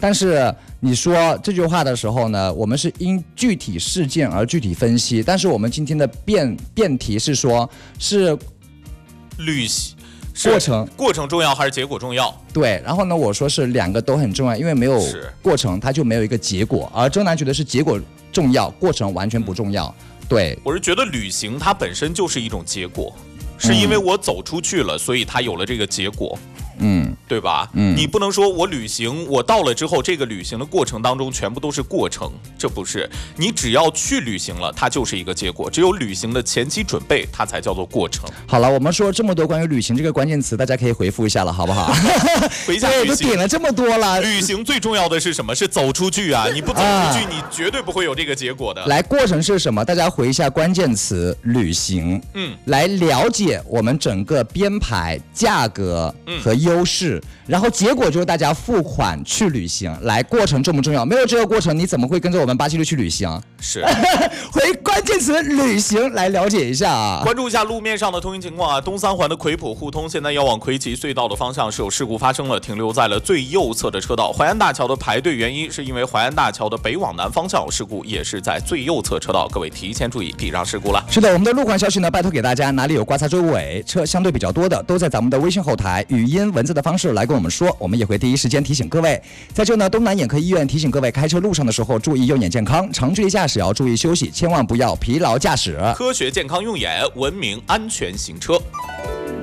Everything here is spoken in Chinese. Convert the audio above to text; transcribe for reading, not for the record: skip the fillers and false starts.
但是你说这句话的时候呢，我们是因具体事件而具体分析，但是我们今天的辩题是说，是旅行过程重要还是结果重要？ 对，然后呢，我说是两个都很重要，因为没有过程，它就没有一个结果。而周南觉得是结果重要，过程完全不重要。对， 我是觉得旅行它本身就是一种结果，是因为我走出去了，所以它有了这个结果。对吧？你不能说我旅行，我到了之后，这个旅行的过程当中全部都是过程，这不是。你只要去旅行了，它就是一个结果。只有旅行的前期准备，它才叫做过程。 好了，我们说这么多关于旅行这个关键词，大家可以回复一下了，好不好？ 回家旅行，都点了这么多了。 旅行最重要的是什么？是走出去啊！你不走出去，你绝对不会有这个结果的。 来，过程是什么？大家回一下关键词旅行。来了解我们整个编排、价格和优势。然后结果就是大家付款去旅行。来，过程重不重要？没有这个过程，你怎么会跟着我们876去旅行？ 是， 回关键词旅行来了解一下啊。 关注一下路面上的通行情况啊。东三环的葵浦互通现在要往葵吉隧道的方向是有事故发生了，停留在了最右侧的车道。淮安大桥的排队原因是因为淮安大桥的北往南方向事故也是在最右侧车道，各位提前注意避让事故了。 是的，我们的路况消息呢，拜托给大家，哪里有刮擦周围车相对比较多的，都在咱们的微信后台语音文字的方式来跟我们说，我们也会第一时间提醒各位。在这呢，东南眼科医院提醒各位，开车路上的时候注意用眼健康，长距离驾驶要注意休息，千万不要疲劳驾驶。 科学健康用眼，文明安全行车。